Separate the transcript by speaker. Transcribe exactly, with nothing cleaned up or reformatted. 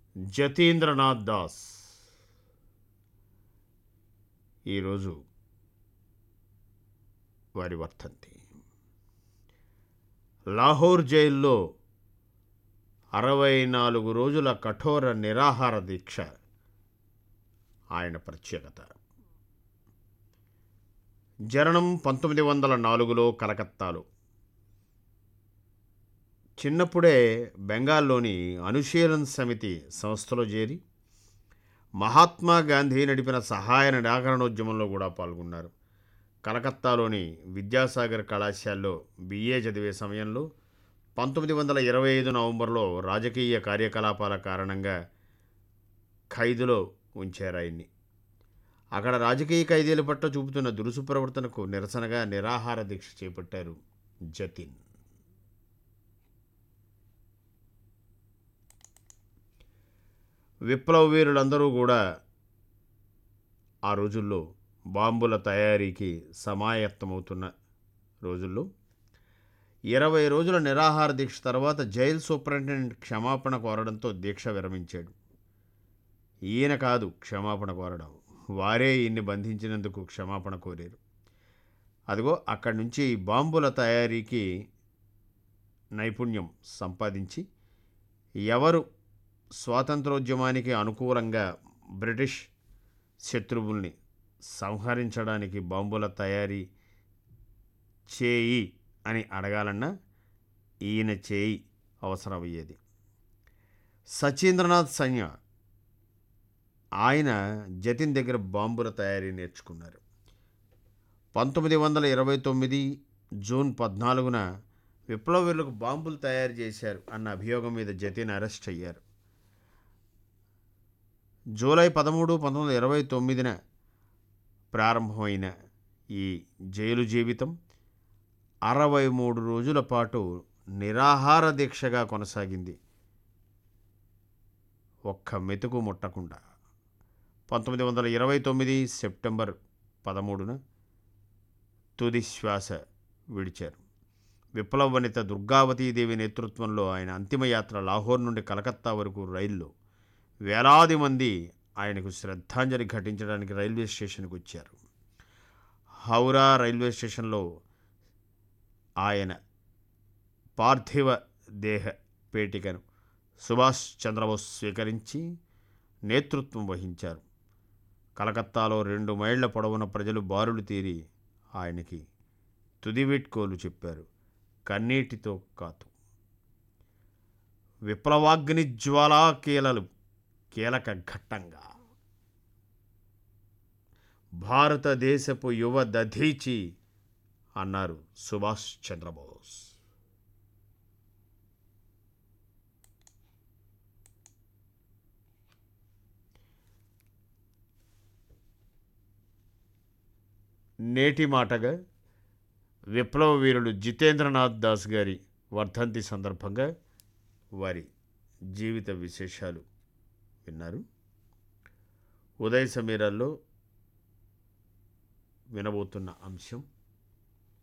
Speaker 1: జతీంద్రనాథ్ దాస్ ఈరోజు వారి వర్ధంతి. లాహోర్ జైల్లో అరవై నాలుగు రోజుల కఠోర నిరాహార దీక్ష ఆయన ప్రత్యేకత. జననం పంతొమ్మిది వందల నాలుగులో కలకత్తాలో. చిన్నప్పుడే బెంగాల్లోని అనుశీలన్ సమితి సంస్థలో చేరి మహాత్మా గాంధీ నడిపిన సహాయ నిరాకరణోద్యమంలో కూడా పాల్గొన్నారు. కలకత్తాలోని విద్యాసాగర్ కళాశాలలో బిఏ చదివే సమయంలో పంతొమ్మిది వందల ఇరవై ఐదు నవంబర్లో రాజకీయ కార్యకలాపాల కారణంగా ఖైదులో ఉంచారు ఆయన్ని. అక్కడ రాజకీయ ఖైదీల పట్ల చూపుతున్న దురుసు ప్రవర్తనకు నిరసనగా నిరాహార దీక్ష చేపట్టారు జతిన్. విప్లవ వీరులందరూ కూడా ఆ రోజుల్లో బాంబుల తయారీకి సమాయత్తమవుతున్న రోజుల్లో ఇరవై రోజుల నిరాహార దీక్ష తర్వాత జైలు సూపరింటెండెంట్ క్షమాపణ కోరడంతో దీక్ష విరమించాడు. ఈయన కాదు క్షమాపణ కోరడం, వారే ఈయన్ని బంధించినందుకు క్షమాపణ కోరారు. అదిగో అక్కడి నుంచి బాంబుల తయారీకి నైపుణ్యం సంపాదించి ఎవరు స్వాతంత్రోద్యమానికి అనుకూలంగా బ్రిటిష్ శత్రువుల్ని సంహరించడానికి బాంబుల తయారీ చేయి అని అడగాలన్నా ఈయన చేయి అవసరమయ్యేది. సచీంద్రనాథ్ సన్య ఆయన జతిన్ దగ్గర బాంబుల తయారీ నేర్చుకున్నారు. పంతొమ్మిది వందల ఇరవై తొమ్మిది జూన్ పద్నాలుగున విప్లవీరులకు బాంబులు తయారు చేశారు అన్న అభియోగం మీద జతిన్ అరెస్ట్ అయ్యారు. జూలై పదమూడు పంతొమ్మిది వందల ఇరవై తొమ్మిదిన ప్రారంభమైన ఈ జైలు జీవితం అరవై మూడు రోజుల పాటు నిరాహార దీక్షగా కొనసాగింది, ఒక్క మెతుకు ముట్టకుండా. పంతొమ్మిది వందల ఇరవై తొమ్మిది సెప్టెంబర్ పదమూడున తుది శ్వాస విడిచారు. విప్లవ వనిత దుర్గావతీదేవి నేతృత్వంలో ఆయన అంతిమయాత్ర లాహోర్ నుండి కలకత్తా వరకు రైల్లో వేలాది మంది ఆయనకు శ్రద్ధాంజలి ఘటించడానికి రైల్వే స్టేషన్కి వచ్చారు. హౌరా రైల్వే స్టేషన్లో ఆయన పార్థివ దేహ పేటికను సుభాష్ చంద్రబోస్ స్వీకరించి నేతృత్వం వహించారు. కలకత్తాలో రెండు మైళ్ల పొడవున ప్రజలు బారులు తీరి ఆయనకి తుది వీడ్కోలు చెప్పారు, కన్నీటితో కాదు. విప్లవాగ్ని జ్వాలా కీలలు కీలక ఘట్టంగా భారతదేశపు యువ దధీచి అన్నారు సుభాష్ చంద్రబోస్. నేటి మాటగా విప్లవ వీరుడు జితేంద్రనాథ్ దాస్ గారి వర్ధంతి సందర్భంగా వారి జీవిత విశేషాలు విన్నారు. ఉదయ సమీరాల్లో వినబోతున్న అంశం